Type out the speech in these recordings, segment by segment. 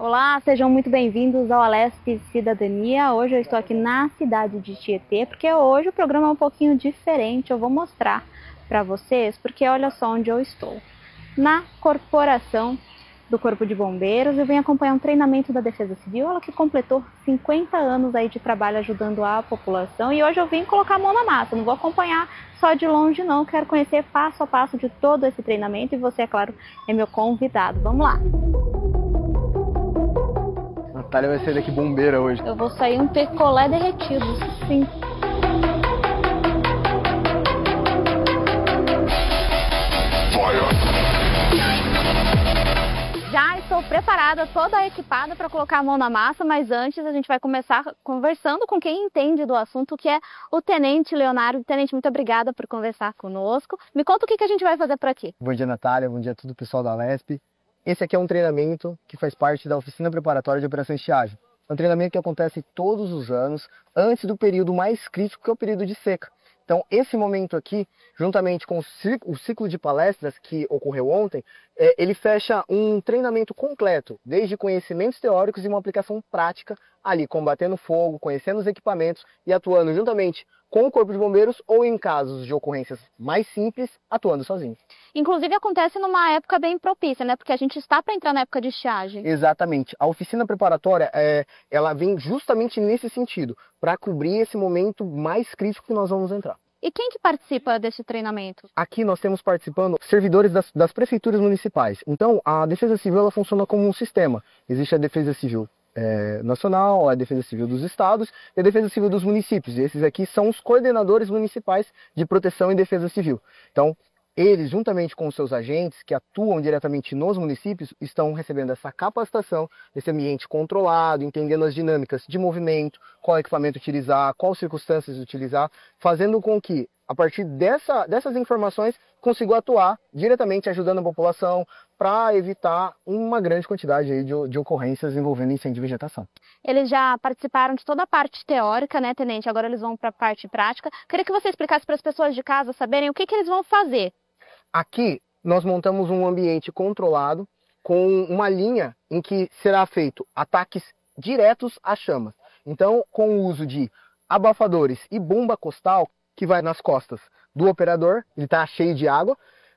Olá, sejam muito bem-vindos ao Alesp Cidadania. Hoje eu estou aqui na cidade de Tietê, porque hoje o programa é um pouquinho diferente. Eu vou mostrar para vocês, porque olha só onde eu estou. Na corporação do Corpo de Bombeiros, eu venho acompanhar um treinamento da Defesa Civil, ela que completou 50 anos aí de trabalho ajudando a população, e hoje eu vim colocar a mão na massa. Não vou acompanhar só de longe não, quero conhecer passo a passo de todo esse treinamento e você, é claro, é meu convidado. Vamos lá! Natália vai sair daqui bombeira hoje. Eu vou sair um picolé derretido, sim. Já estou preparada, toda equipada para colocar a mão na massa, mas antes a gente vai começar conversando com quem entende do assunto, que é o Tenente Leonardo. Tenente, muito obrigada por conversar conosco. Me conta o que a gente vai fazer por aqui. Bom dia, Natália. Bom dia a todo o pessoal da Alesp. Esse aqui é um treinamento que faz parte da Oficina Preparatória de Operações de Estiagem. É um treinamento que acontece todos os anos, antes do período mais crítico, que é o período de seca. Então, esse momento aqui, juntamente com o ciclo de palestras que ocorreu ontem, ele fecha um treinamento completo, desde conhecimentos teóricos e uma aplicação prática, ali combatendo fogo, conhecendo os equipamentos e atuando juntamente com o Corpo de Bombeiros ou, em casos de ocorrências mais simples, atuando sozinho. Inclusive acontece numa época bem propícia, né? Porque a gente está para entrar na época de estiagem. Exatamente. A oficina preparatória, ela vem justamente nesse sentido, para cobrir esse momento mais crítico que nós vamos entrar. E quem que participa desse treinamento? Aqui nós temos participando servidores das prefeituras municipais. Então, a Defesa Civil ela funciona como um sistema. Existe a Defesa Civil nacional, a Defesa Civil dos estados e a Defesa Civil dos municípios. E esses aqui são os coordenadores municipais de proteção e defesa civil. Então, eles, juntamente com os seus agentes que atuam diretamente nos municípios, estão recebendo essa capacitação desse ambiente controlado, entendendo as dinâmicas de movimento, qual equipamento utilizar, quais circunstâncias utilizar, fazendo com que, a partir dessas informações, consigam atuar diretamente ajudando a população para evitar uma grande quantidade aí de ocorrências envolvendo incêndio e vegetação. Eles já participaram de toda a parte teórica, né, Tenente? Agora eles vão para a parte prática. Queria que você explicasse para as pessoas de casa saberem o que eles vão fazer. Aqui nós montamos um ambiente controlado com uma linha em que será feito ataques diretos às chamas. Então, com o uso de abafadores e bomba costal, que vai nas costas do operador, ele está cheio de água,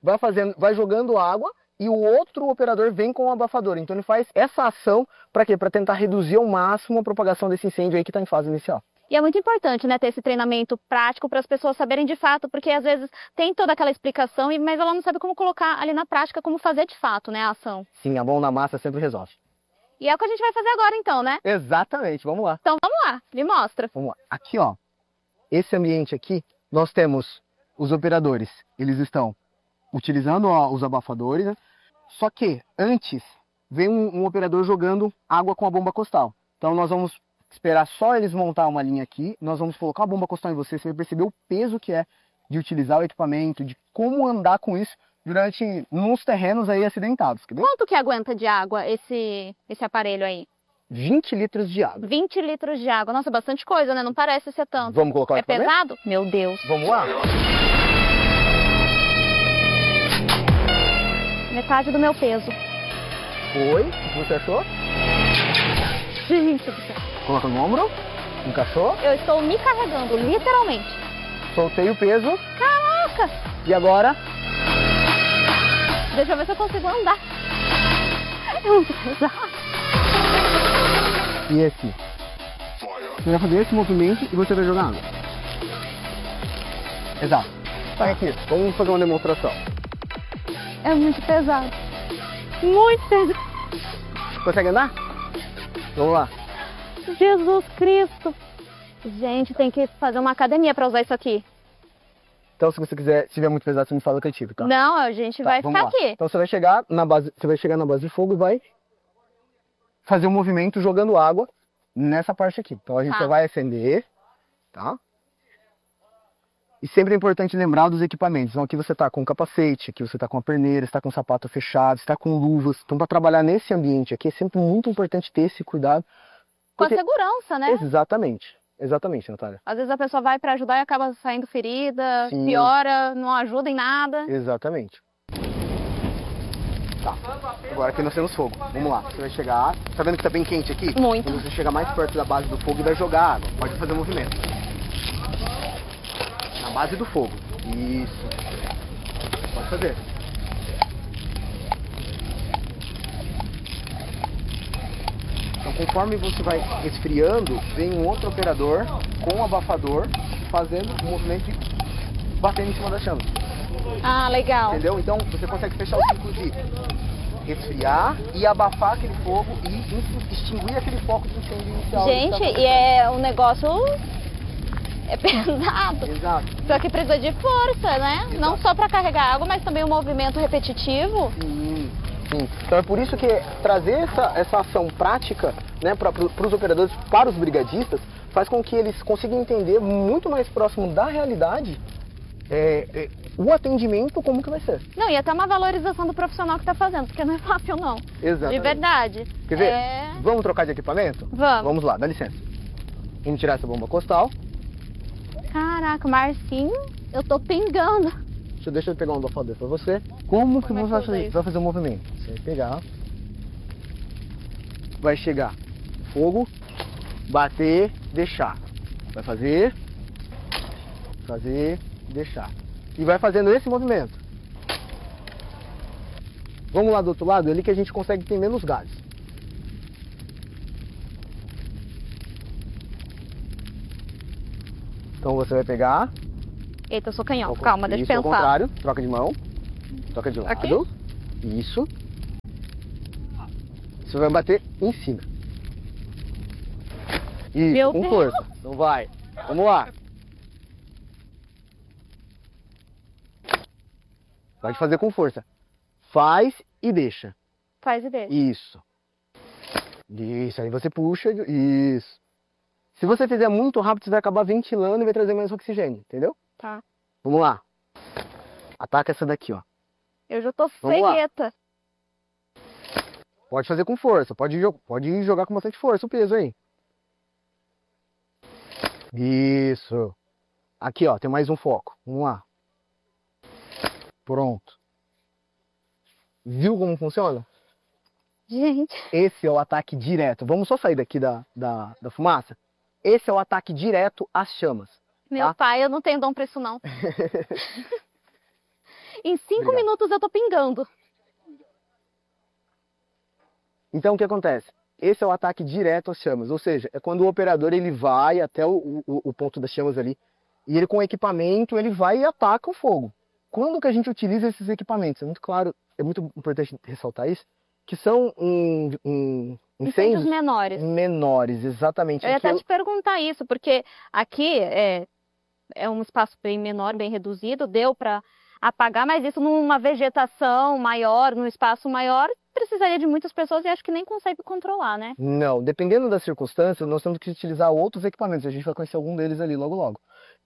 vai jogando água e o outro operador vem com o abafador. Então ele faz essa ação para quê? Para tentar reduzir ao máximo a propagação desse incêndio aí que está em fase inicial. E é muito importante, né, ter esse treinamento prático para as pessoas saberem de fato, porque às vezes tem toda aquela explicação, mas ela não sabe como colocar ali na prática, como fazer de fato, né, a ação. Sim, a mão na massa sempre resolve. E é o que a gente vai fazer agora então, né? Exatamente, vamos lá. Então vamos lá, me mostra. Vamos lá. Aqui, ó, esse ambiente aqui, nós temos os operadores, eles estão utilizando os abafadores, né? Só que antes vem um operador jogando água com a bomba costal. Então nós vamos esperar só eles montar uma linha aqui, nós vamos colocar a bomba costal em você vai perceber o peso que é de utilizar o equipamento, de como andar com isso durante uns terrenos aí acidentados. Quanto que aguenta de água esse aparelho aí? 20 litros de água. 20 litros de água. Nossa, bastante coisa, né? Não parece ser tanto. Vamos colocar o equipamento? Pesado? Meu Deus. Vamos lá? Metade do meu peso. Foi? O que você achou? Gente do céu. Coloca no ombro. Encaixou. Eu estou me carregando, literalmente. Soltei o peso. Caraca! E agora? Deixa eu ver se eu consigo andar. É muito pesado. E aqui? Você vai fazer esse movimento e você vai jogar água. Exato. Sai aqui. Vamos fazer uma demonstração. É muito pesado. Muito pesado. Consegue andar? Vamos lá. Jesus Cristo. Gente, tem que fazer uma academia para usar isso aqui. Então, se você quiser, se tiver muito pesado, você me fala que eu tive, tá? Não, a gente vai ficar lá. aqui. Então, você vai chegar na base de fogo e vai fazer um movimento jogando água nessa parte aqui. Então, a gente vai acender, tá? E sempre é importante lembrar dos equipamentos. Então, aqui você tá com capacete, aqui você tá com a perneira, você tá com o sapato fechado, você tá com luvas. Então, para trabalhar nesse ambiente aqui, é sempre muito importante ter esse cuidado. Com a segurança, né? Exatamente. Exatamente, Natália. Às vezes a pessoa vai para ajudar e acaba saindo ferida, Sim. piora, não ajuda em nada. Exatamente. Tá. Agora aqui nós temos fogo. Vamos lá. Você vai chegar. Tá vendo que tá bem quente aqui? Muito. Quando você chegar mais perto da base do fogo e vai jogar água. Pode fazer o movimento. Na base do fogo. Isso. Pode fazer. Então, conforme você vai esfriando, vem um outro operador com um abafador fazendo o movimento de batendo em cima da chama. Ah, legal. Entendeu? Então você consegue fechar o ciclo de esfriar e abafar aquele fogo e extinguir aquele foco de incêndio inicial. Gente, e é um negócio é pesado. Exato. Só que precisa de força, né? Exato. Não só para carregar água, mas também um movimento repetitivo. Sim, sim. Então é por isso que trazer essa ação prática, né, para os operadores, para os brigadistas, faz com que eles consigam entender muito mais próximo da realidade o atendimento, como que vai ser. Não, e até uma valorização do profissional que está fazendo, porque não é fácil não. Exatamente. De verdade. Quer ver? Vamos trocar de equipamento? Vamos. Vamos lá, dá licença. Vamos tirar essa bomba costal. Caraca, Marcinho, eu tô pingando. Deixa eu pegar um abafador pra você. Como que você vai fazer o movimento? Você vai pegar, vai chegar, fogo, bater, deixar. Vai fazer, deixar. E vai fazendo esse movimento. Vamos lá do outro lado, ali que a gente consegue ter menos gases. Então você vai pegar. Eita, eu sou canhão. Calma, deixa eu pensar. Ao contrário, troca de mão. Troca de lado. Aqui? Isso. Você vai bater em cima. Isso, Meu com Deus. força. Então vai. Vamos lá. Pode fazer com força. Faz e deixa. Faz e deixa. Isso. Isso, aí você puxa. Isso. Se você fizer muito rápido, você vai acabar ventilando e vai trazer mais oxigênio, entendeu? Tá. Vamos lá. Ataca essa daqui, ó. Eu já tô Vamos lá. cegueta. Pode fazer com força. Pode jogar com bastante força o peso aí. Isso. Aqui, ó. Tem mais um foco. Vamos lá. Pronto. Viu como funciona? Gente. Esse é o ataque direto. Vamos só sair daqui da fumaça? Esse é o ataque direto às chamas. Meu tá? pai, eu não tenho dom pra isso não. Em 5 minutos eu tô pingando. Então o que acontece? Esse é o ataque direto às chamas, ou seja, é quando o operador ele vai até o ponto das chamas ali e ele com o equipamento ele vai e ataca o fogo. Quando que a gente utiliza esses equipamentos? É muito claro, é muito importante ressaltar isso, que são incêndios menores. Menores, exatamente. Eu ia até te perguntar isso, porque aqui é um espaço bem menor, bem reduzido, deu para apagar, mas isso numa vegetação maior, num espaço maior, precisaria de muitas pessoas e acho que nem consegue controlar, né? Não, dependendo das circunstâncias, nós temos que utilizar outros equipamentos, a gente vai conhecer algum deles ali logo logo.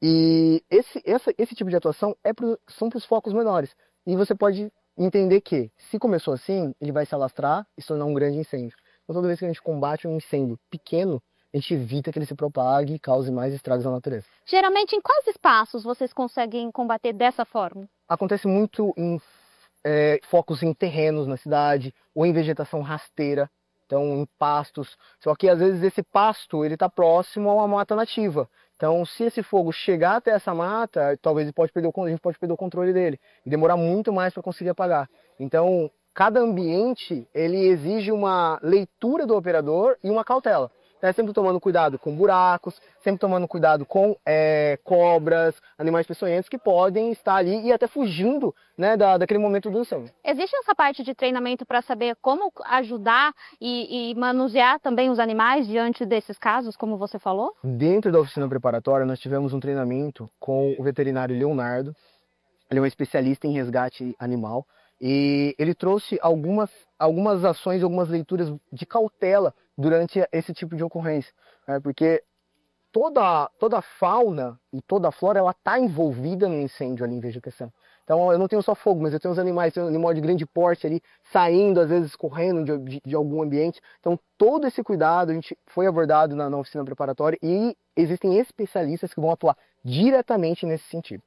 E esse tipo de atuação são para os focos menores. E você pode entender que, se começou assim, ele vai se alastrar e se tornar um grande incêndio. Então toda vez que a gente combate um incêndio pequeno, a gente evita que ele se propague e cause mais estragos na natureza. Geralmente, em quais espaços vocês conseguem combater dessa forma? Acontece muito em focos em terrenos na cidade, ou em vegetação rasteira, então em pastos. Só que às vezes esse pasto ele está próximo a uma mata nativa. Então se esse fogo chegar até essa mata, talvez a gente pode perder o controle dele e demorar muito mais para conseguir apagar. Então cada ambiente ele exige uma leitura do operador e uma cautela. Sempre tomando cuidado com buracos, sempre tomando cuidado com cobras, animais peçonhentos que podem estar ali e até fugindo, né, daquele momento do incêndio. Existe essa parte de treinamento para saber como ajudar e manusear também os animais diante desses casos, como você falou? Dentro da oficina preparatória, nós tivemos um treinamento com o veterinário Leonardo. Ele é um especialista em resgate animal. E ele trouxe algumas ações, algumas leituras de cautela durante esse tipo de ocorrência, né? Porque toda a fauna e toda a flora ela está envolvida no incêndio ali em vegetação. Então eu não tenho só fogo, mas eu tenho os animais, tenho um animal de grande porte ali saindo, às vezes correndo de algum ambiente. Então todo esse cuidado a gente foi abordado na oficina preparatória e existem especialistas que vão atuar diretamente nesse sentido.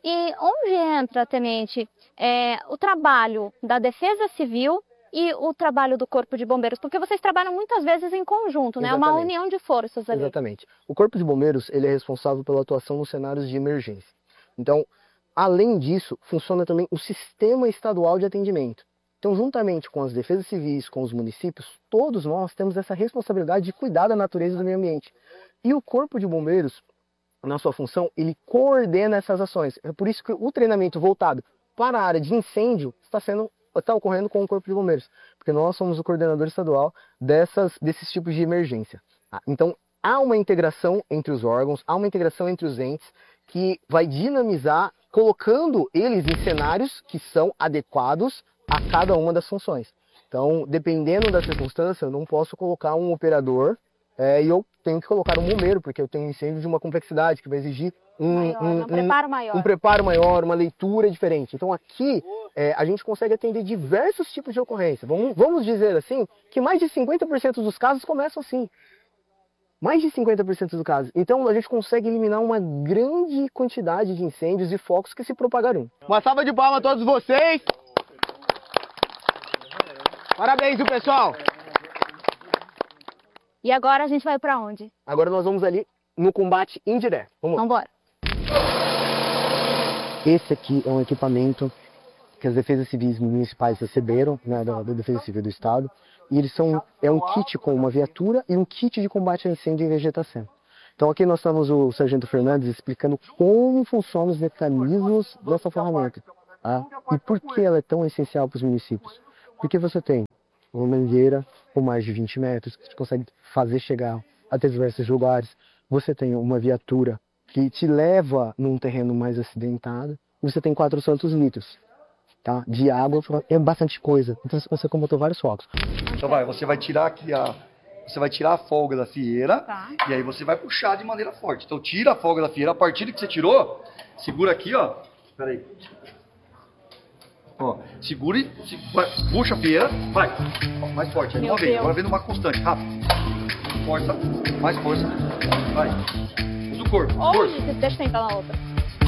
E onde entra, tenente, o trabalho da Defesa Civil e o trabalho do Corpo de Bombeiros? Porque vocês trabalham muitas vezes em conjunto, né? Uma união de forças ali. Exatamente. O Corpo de Bombeiros, ele é responsável pela atuação nos cenários de emergência. Então, além disso, funciona também o Sistema Estadual de Atendimento. Então, juntamente com as defesas civis, com os municípios, todos nós temos essa responsabilidade de cuidar da natureza e do meio ambiente. E o Corpo de Bombeiros, na sua função, ele coordena essas ações. É por isso que o treinamento voltado para a área de incêndio está ocorrendo com o Corpo de Bombeiros, porque nós somos o coordenador estadual desses tipos de emergência. Então, há uma integração entre os órgãos, há uma integração entre os entes, que vai dinamizar, colocando eles em cenários que são adequados a cada uma das funções. Então, dependendo da circunstância, eu não posso colocar um operador e eu tenho que colocar um bombeiro, porque eu tenho um incêndio de uma complexidade que vai exigir um preparo maior, uma leitura diferente. Então aqui a gente consegue atender diversos tipos de ocorrência. Vamos dizer assim, que mais de 50% dos casos começam assim. Mais de 50% dos casos. Então a gente consegue eliminar uma grande quantidade de incêndios e focos que se propagarão. Uma salva de palmas a todos vocês! Parabéns, viu, pessoal? E agora a gente vai para onde? Agora nós vamos ali no combate indireto. Vamos embora. Esse aqui é um equipamento que as defesas civis municipais receberam, né, da Defesa Civil do Estado. E eles é um kit com uma viatura e um kit de combate a incêndio e vegetação. Então aqui nós temos o Sargento Fernandes explicando como funcionam os mecanismos dessa ferramenta. Tá? E por que ela é tão essencial para os municípios. Porque você tem uma mangueira com mais de 20 metros, que você consegue fazer chegar até diversos lugares. Você tem uma viatura que te leva num terreno mais acidentado. E você tem 400 litros, tá, de água, é bastante coisa. Então você combotou vários focos. Então você vai tirar aqui você vai tirar a folga da fieira, tá, e aí você vai puxar de maneira forte. Então tira a folga da fieira, a partir que você tirou, segura aqui, ó. Espera aí. Ó, segure, puxa a fieira, vai. Ó, mais forte, aí uma vez. Agora vem numa constante, rápido. Força, mais força. Vai. Usa o corpo, força. Deixa eu tentar na outra.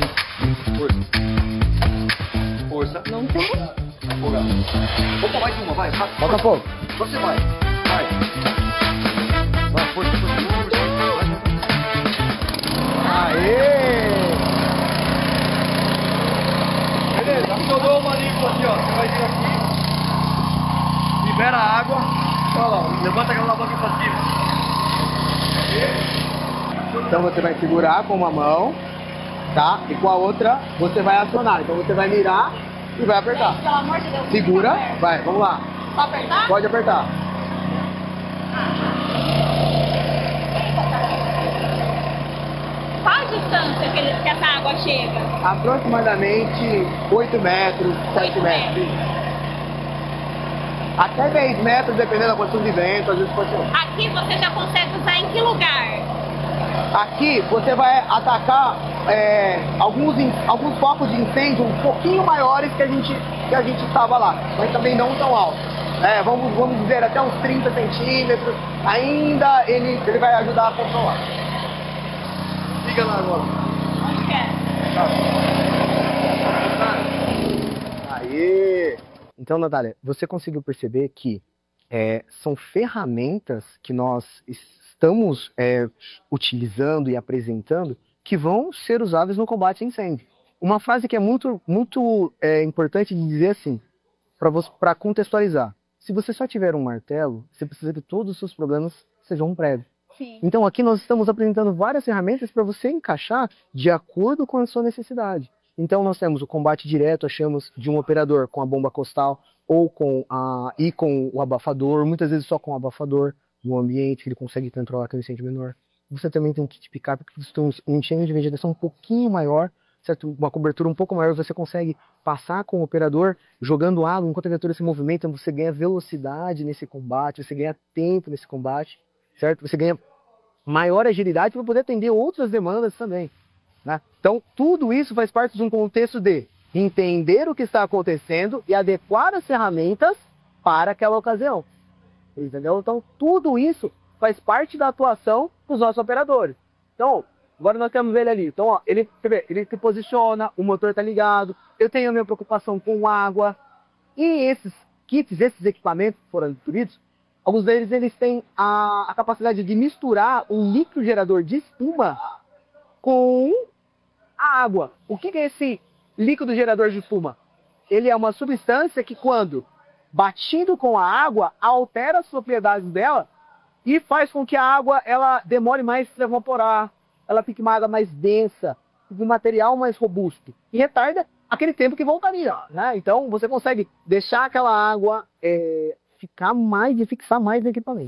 Força. Força. Não tem? Folga. Opa, mais uma, vai, rápido. Bota fogo. Só você vai. Vai. Vai, força, força. Aê! Beleza, funcionou uma língua aqui, ó. Você vai vir aqui, libera a água, olha lá, levanta aquela alavanca pra cima. Então você vai segurar com uma mão, tá? E com a outra você vai acionar. Então você vai mirar e vai apertar. Pelo amor de Deus. Segura, vai, vamos lá. Pode apertar? Pode apertar. Qual a distância que essa água chega? Aproximadamente 8 metros, 7 metros. Até 10 metros, dependendo da condição de vento, às vezes pode ser. Aqui você já consegue usar em que lugar? Aqui você vai atacar alguns focos de incêndio um pouquinho maiores que a gente estava lá, mas também não tão altos. Vamos dizer até uns 30 centímetros, ainda ele vai ajudar a controlar. Liga lá agora. Onde que é? Aê! Então, Natália, você conseguiu perceber que são ferramentas que nós estamos utilizando e apresentando que vão ser usáveis no combate a incêndio. Uma frase que é muito importante de dizer assim, para contextualizar. Se você só tiver um martelo, você precisa que todos os seus problemas sejam um prego. Sim. Então aqui nós estamos apresentando várias ferramentas para você encaixar de acordo com a sua necessidade. Então nós temos o combate direto, achamos de um operador com a bomba costal ou com o abafador, muitas vezes só com o abafador no ambiente, que ele consegue controlar aquele incêndio menor. Você também tem um kit pick-up, porque você tem um incêndio de vegetação um pouquinho maior, certo? Uma cobertura um pouco maior, você consegue passar com o operador, jogando água, enquanto a viatura se movimenta, você ganha velocidade nesse combate, você ganha tempo nesse combate, certo? Você ganha maior agilidade para poder atender outras demandas também, né? Então, tudo isso faz parte de um contexto de entender o que está acontecendo e adequar as ferramentas para aquela ocasião. Entendeu? Então, tudo isso faz parte da atuação dos nossos operadores. Então, Agora nós temos ele ali. Então, ó, ele se posiciona, o motor está ligado. Eu tenho a minha preocupação com água. E esses kits, esses equipamentos que foram adquiridos, alguns deles eles têm a capacidade de misturar um líquido gerador de espuma com a água. O que é esse líquido gerador de espuma? Ele é uma substância que, quando batido com a água, altera as propriedades dela e faz com que a água ela demore mais para evaporar, ela fique uma água mais densa, um material mais robusto e retarda aquele tempo que voltaria, né? Então você consegue deixar aquela água ficar mais e fixar mais no equipamento.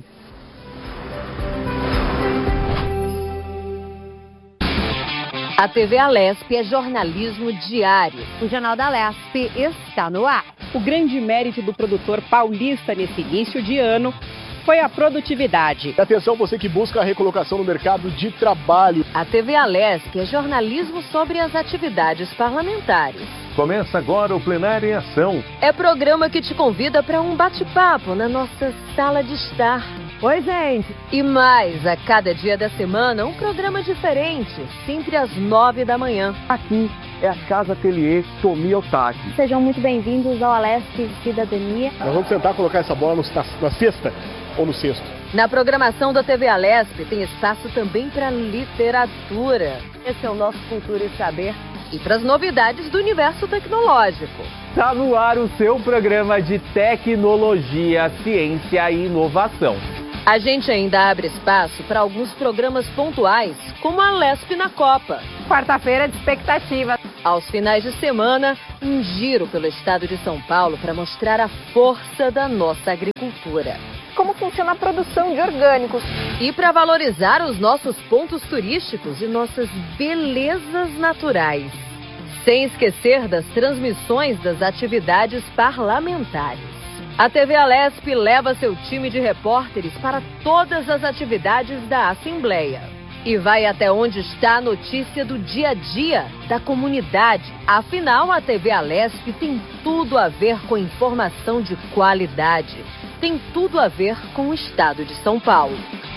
A TV Alesp é jornalismo diário. O Jornal da Alesp está no ar. O grande mérito do produtor paulista nesse início de ano foi a produtividade. Atenção você que busca a recolocação no mercado de trabalho. A TV Alesp é jornalismo sobre as atividades parlamentares. Começa agora o Plenário em Ação. É programa que te convida para um bate-papo na nossa sala de estar. Oi, gente! E mais, a cada dia da semana, um programa diferente, sempre às 9 da manhã. Aqui é a Casa Ateliê Tomi Otaki. Sejam muito bem-vindos ao Alesp Cidadania. Nós vamos tentar colocar essa bola na cesta ou no cesto. Na programação da TV Alesp tem espaço também para literatura. Esse é o nosso Cultura e Saber. E para as novidades do universo tecnológico. Está no ar o seu programa de tecnologia, ciência e inovação. A gente ainda abre espaço para alguns programas pontuais, como a Alesp na Copa. Quarta-feira de expectativa. Aos finais de semana, um giro pelo estado de São Paulo para mostrar a força da nossa agricultura. Como funciona a produção de orgânicos. E para valorizar os nossos pontos turísticos e nossas belezas naturais. Sem esquecer das transmissões das atividades parlamentares. A TV Alesp leva seu time de repórteres para todas as atividades da Assembleia. E vai até onde está a notícia do dia a dia da comunidade. Afinal, a TV Alesp tem tudo a ver com informação de qualidade. Tem tudo a ver com o estado de São Paulo.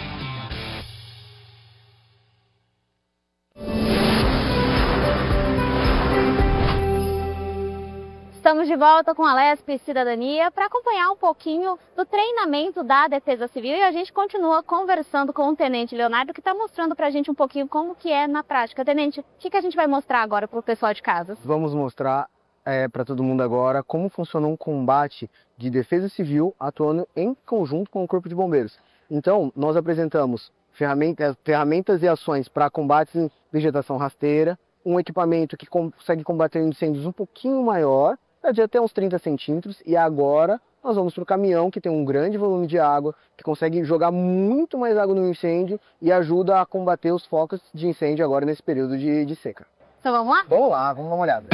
Estamos de volta com a Alesp Cidadania para acompanhar um pouquinho do treinamento da Defesa Civil e a gente continua conversando com o Tenente Leonardo, que está mostrando para a gente um pouquinho como que é na prática. Tenente, o que a gente vai mostrar agora para o pessoal de casa? Vamos mostrar para todo mundo agora como funciona um combate de defesa civil atuando em conjunto com o Corpo de Bombeiros. Então, nós apresentamos ferramentas e ações para combates em vegetação rasteira, um equipamento que consegue combater incêndios um pouquinho maior, de até uns 30 centímetros, e agora nós vamos para o caminhão, que tem um grande volume de água, que consegue jogar muito mais água no incêndio e ajuda a combater os focos de incêndio agora nesse período de seca. Então vamos lá? Vamos lá, vamos dar uma olhada.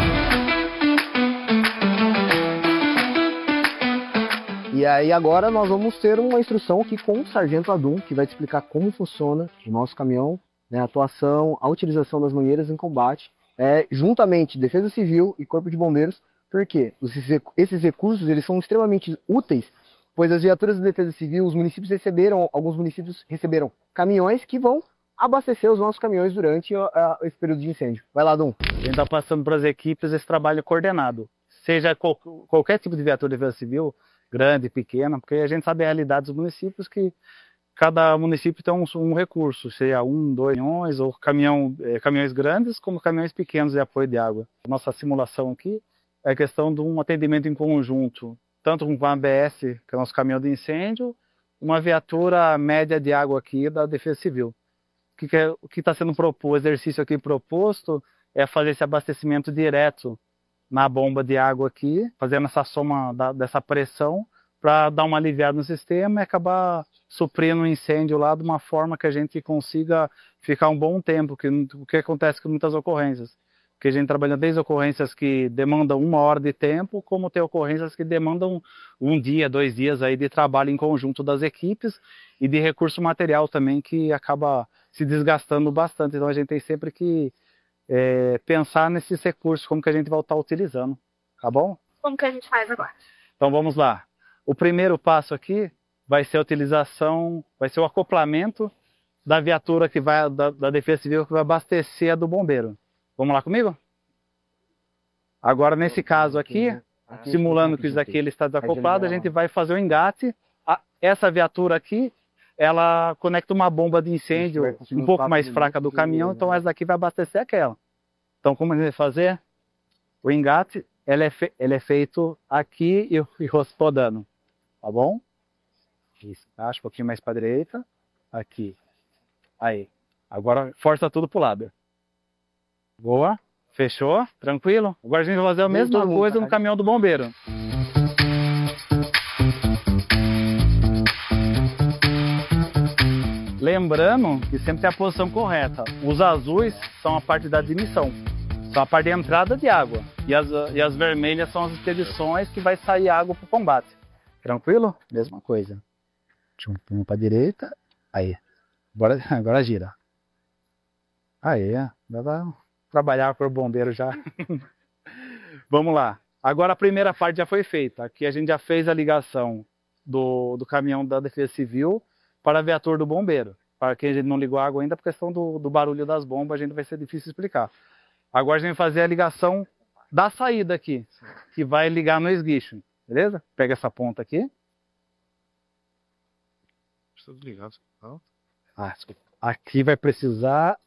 E aí agora nós vamos ter uma instrução aqui com o Sargento Adum, que vai te explicar como funciona o nosso caminhão, né, a atuação, a utilização das mangueiras em combate, juntamente Defesa Civil e Corpo de Bombeiros. Porque esses recursos eles são extremamente úteis, pois as viaturas de defesa civil, alguns municípios receberam caminhões que vão abastecer os nossos caminhões durante esse período de incêndio. Vai lá, Dum. A gente está passando para as equipes esse trabalho coordenado, seja qualquer tipo de viatura de defesa civil, grande, pequena, porque a gente sabe a realidade dos municípios, que cada município tem um recurso, seja 1, 2 caminhões, ou caminhões grandes, como caminhões pequenos de apoio de água. Nossa simulação aqui é a questão de um atendimento em conjunto, tanto com a ABS, que é o nosso caminhão de incêndio, uma viatura média de água aqui da Defesa Civil. O que está sendo proposto, o exercício aqui proposto é fazer esse abastecimento direto na bomba de água aqui, fazendo essa soma dessa pressão para dar uma aliviada no sistema e acabar suprindo o incêndio lá de uma forma que a gente consiga ficar um bom tempo, o que acontece com muitas ocorrências. Porque a gente trabalha desde ocorrências que demandam 1 hora de tempo, como tem ocorrências que demandam 1 dia, 2 dias aí de trabalho em conjunto das equipes e de recurso material também, que acaba se desgastando bastante. Então a gente tem sempre que pensar nesses recursos, como que a gente vai estar utilizando, tá bom? Como que a gente faz agora? Então vamos lá. O primeiro passo aqui vai ser a utilização, vai ser o acoplamento da viatura que vai, da Defesa Civil que vai abastecer a do bombeiro. Vamos lá comigo? Agora, nesse caso aqui, simulando que isso aqui ele está desacoplado, a gente vai fazer o engate. Essa viatura aqui, ela conecta uma bomba de incêndio um pouco mais fraca do caminhão, então essa daqui vai abastecer aquela. Então, como a gente vai fazer? O engate, ele é feito aqui e rodando, tá bom? Isso, acho um pouquinho mais para a direita, aqui. Aí, agora força tudo pro lado. Boa, fechou, tranquilo? Agora a gente vai fazer a mesma coisa no caminhão do bombeiro. Lembrando que sempre tem a posição correta. Os azuis são a parte da admissão, são a parte de entrada de água. E as vermelhas são as expedições que vai sair água para o combate. Tranquilo? Mesma coisa. Um para a direita, aí. Agora gira. Aí, dá pra trabalhar com o bombeiro já. Vamos lá. Agora a primeira parte já foi feita. Aqui a gente já fez a ligação do caminhão da Defesa Civil para a viatura do bombeiro. Para quem a gente não ligou a água ainda, por questão do barulho das bombas, a gente vai ser difícil explicar. Agora a gente vai fazer a ligação da saída aqui, que vai ligar no esguicho. Beleza? Pega essa ponta aqui. Está desligado. Desculpa. Aqui vai precisar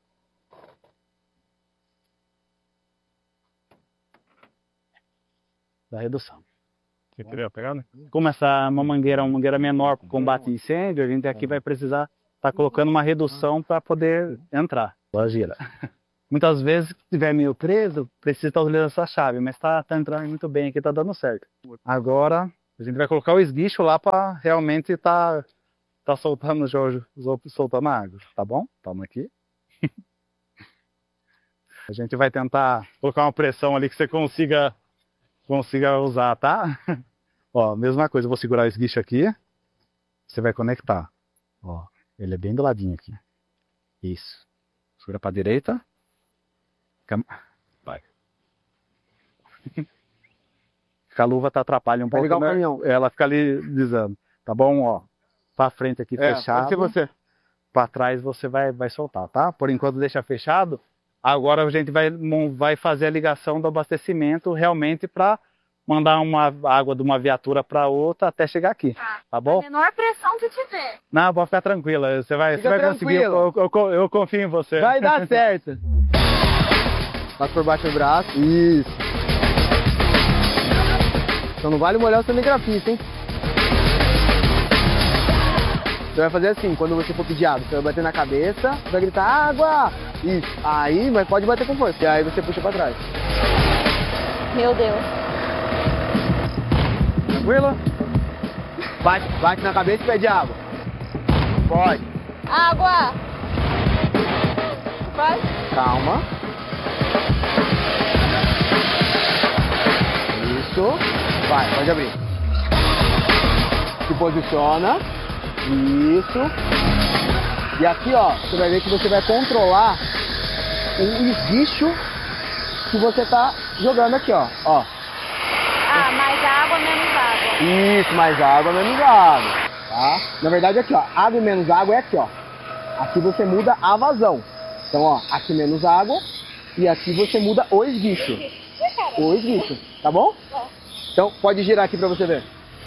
da redução. Você queria pegar, né? Como essa é uma mangueira menor para combate incêndio, a gente aqui vai precisar estar colocando uma redução para poder entrar. Agora gira. Muitas vezes, se estiver meio preso, precisa estar utilizando essa chave, mas está entrando muito bem aqui, está dando certo. Agora, a gente vai colocar o esguicho lá para realmente estar soltando soltando a água, tá bom? Toma aqui. A gente vai tentar colocar uma pressão ali que você consiga usar, tá? Ó, mesma coisa, eu vou segurar o esguicho aqui. Você vai conectar. Ó, ele é bem do ladinho aqui. Isso. Segura pra direita. Vai. A luva tá atrapalha um pouco, né? Ela fica ali deslizando. Tá bom? Ó. Pra frente aqui fechado. Pra trás você vai soltar, tá? Por enquanto deixa fechado. Agora a gente vai fazer a ligação do abastecimento realmente para mandar uma água de uma viatura para outra até chegar aqui, tá bom? A menor pressão que tiver. Não, pode ficar tranquila, você vai conseguir, eu confio em você. Vai dar certo. Passa por baixo do braço, isso. Então não vale molhar o cinegrafista, hein? Você vai fazer assim, quando você for pedir água, você vai bater na cabeça, vai gritar água! Isso, aí, mas pode bater com força, e aí você puxa pra trás. Meu Deus. Tranquilo? Bate na cabeça e pede água. Pode. Água! Vai. Calma. Isso. Vai, pode abrir. Se posiciona. Isso. E aqui, ó, você vai ver que você vai controlar o esguicho que você tá jogando aqui, ó. Mais água, menos água. Isso, mais água, menos água. Tá? Na verdade, aqui, ó, água e menos água é aqui, ó. Aqui você muda a vazão. Então, ó, aqui menos água e aqui você muda o esguicho. O esguicho, tá bom? Então, pode girar aqui pra você ver.